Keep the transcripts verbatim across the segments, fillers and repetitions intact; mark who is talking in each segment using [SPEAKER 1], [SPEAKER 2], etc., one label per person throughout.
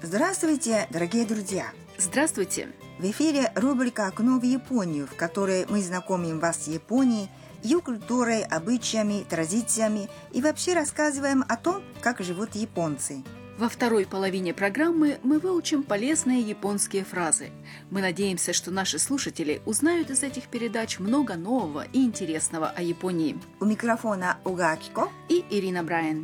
[SPEAKER 1] Здравствуйте, дорогие друзья!
[SPEAKER 2] Здравствуйте!
[SPEAKER 1] В эфире рубрика «Окно в Японию», в которой мы знакомим вас с Японией, ее культурой, обычаями, традициями и вообще рассказываем о том, как живут японцы.
[SPEAKER 2] Во второй половине программы мы выучим полезные японские фразы. Мы надеемся, что наши слушатели узнают из этих передач много нового и интересного о Японии.
[SPEAKER 1] У микрофона Ога Акико
[SPEAKER 2] и Ирина Брайан.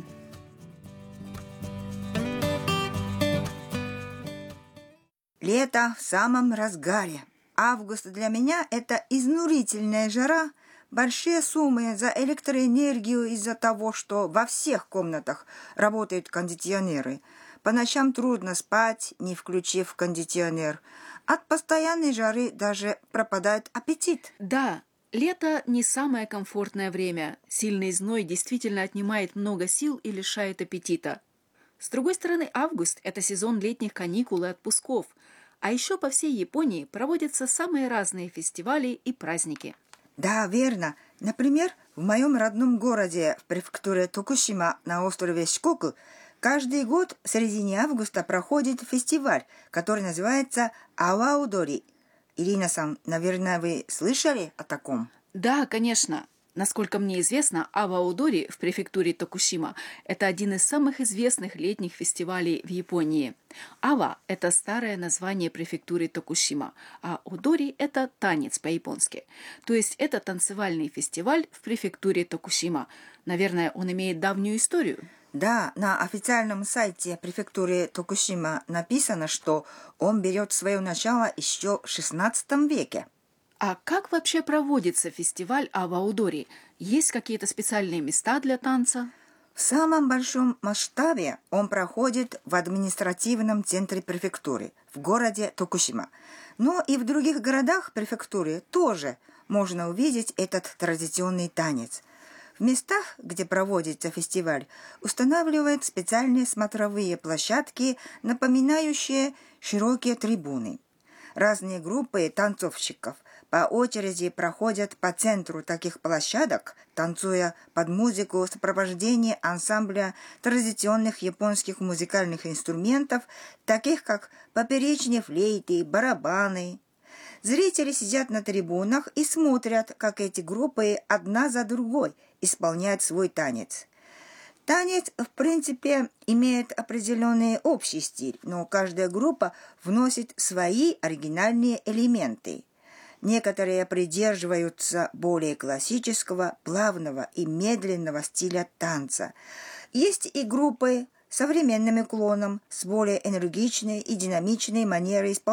[SPEAKER 1] Лето в самом разгаре. Август для меня – это изнурительная жара, большие суммы за электроэнергию из-за того, что во всех комнатах работают кондиционеры. По ночам трудно спать, не включив кондиционер. От постоянной жары даже пропадает аппетит.
[SPEAKER 2] Да, лето не самое комфортное время. Сильный зной действительно отнимает много сил и лишает аппетита. С другой стороны, август – это сезон летних каникул и отпусков. А еще по всей Японии проводятся самые разные фестивали и праздники.
[SPEAKER 1] Да, верно. Например, в моем родном городе, в префектуре Токушима на острове Шикоку, каждый год в середине августа проходит фестиваль, который называется Аwa-Odori. Ирина-сан, наверное, вы слышали о таком?
[SPEAKER 2] Да, конечно. Насколько мне известно, Awa-Odori в префектуре Токушима – это один из самых известных летних фестивалей в Японии. Awa – это старое название префектуры Токушима, а Odori – это танец по-японски. То есть это танцевальный фестиваль в префектуре Токушима. Наверное, он имеет давнюю историю.
[SPEAKER 1] Да, на официальном сайте префектуры Токушима написано, что он берет свое начало еще в шестнадцатом веке.
[SPEAKER 2] А как вообще проводится фестиваль Awa-Odori? Есть какие-то специальные места для танца?
[SPEAKER 1] В самом большом масштабе он проходит в административном центре префектуры, в городе Токушима. Но и в других городах префектуры тоже можно увидеть этот традиционный танец. В местах, где проводится фестиваль, устанавливают специальные смотровые площадки, напоминающие широкие трибуны. Разные группы танцовщиков по очереди проходят по центру таких площадок, танцуя под музыку в сопровождении ансамбля традиционных японских музыкальных инструментов, таких как поперечные флейты, барабаны. Зрители сидят на трибунах и смотрят, как эти группы одна за другой исполняют свой танец. Танец, в принципе, имеет определенный общий стиль, но каждая группа вносит свои оригинальные элементы. Некоторые придерживаются более классического, плавного и медленного стиля танца. Есть и группы с современным уклоном, с более энергичной и динамичной манерой исполнения.